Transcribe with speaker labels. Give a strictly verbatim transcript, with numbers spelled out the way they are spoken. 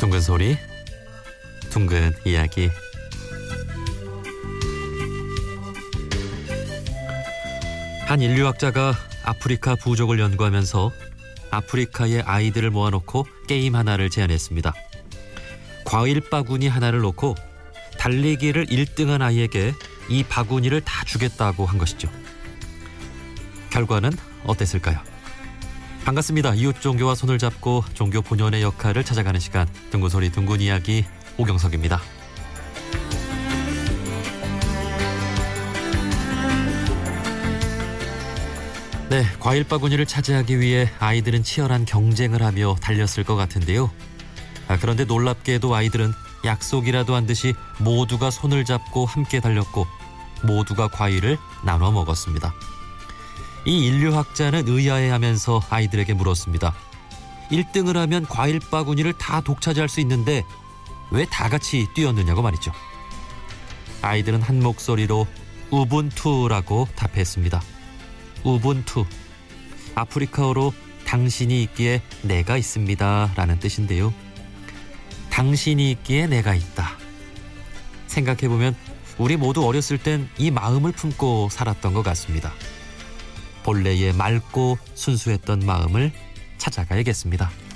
Speaker 1: 둥근 소리, 둥근 이야기. 한 인류학자가 아프리카 부족을 연구하면서 아프리카의 아이들을 모아놓고 게임 하나를 제안했습니다. 과일 바구니 하나를 놓고 달리기를 일 등한 아이에게 이 바구니를 다 주겠다고 한 것이죠. 결과는 어땠을까요? 반갑습니다. 이웃 종교와 손을 잡고 종교 본연의 역할을 찾아가는 시간, 둥근 소리 둥근 이야기, 오경석입니다. 네, 과일 바구니를 차지하기 위해 아이들은 치열한 경쟁을 하며 달렸을 것 같은데요. 아, 그런데 놀랍게도 아이들은 약속이라도 한 듯이 모두가 손을 잡고 함께 달렸고 모두가 과일을 나눠 먹었습니다. 이 인류학자는 의아해하면서 아이들에게 물었습니다. 일 등을 하면 과일 바구니를 다 독차지할 수 있는데 왜 다 같이 뛰었느냐고 말이죠. 아이들은 한 목소리로 우분투라고 답했습니다. 우분투, 아프리카어로 당신이 있기에 내가 있습니다 라는 뜻인데요. 당신이 있기에 내가 있다. 생각해보면 우리 모두 어렸을 땐 이 마음을 품고 살았던 것 같습니다. 본래의 맑고 순수했던 마음을 찾아가야겠습니다.